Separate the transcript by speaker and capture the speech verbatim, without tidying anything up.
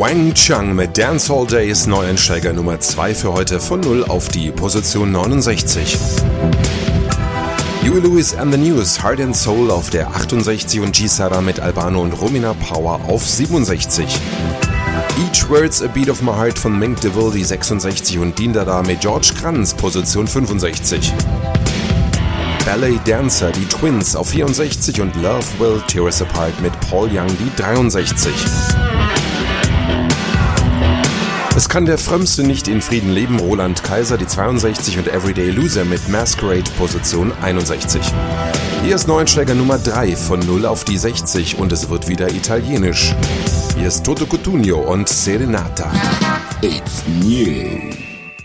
Speaker 1: Wang Chung mit Dance All Day ist Neueinsteiger Nummer zwei für heute, von null auf die Position neunundsechzig. Huey Lewis and the News, Heart and Soul auf der achtundsechzig und G-Sara mit Albano und Romina Power auf siebenundsechzig. Each Word's a Beat of My Heart von Mink DeVille, die sechsundsechzig, und Din Dada mit George Kranz, Position fünfundsechzig. Ballet Dancer, die Twins auf vierundsechzig und Love Will Tear Us Apart mit Paul Young, die dreiundsechzig. Es kann der Frömmste nicht in Frieden leben, Roland Kaiser, die zweiundsechzig, und Everyday Loser mit Masquerade, Position einundsechzig. Hier ist Neueinsteiger Nummer drei, von null auf die sechzig, und es wird wieder italienisch. Hier ist Toto Cutugno und Serenata.
Speaker 2: It's new.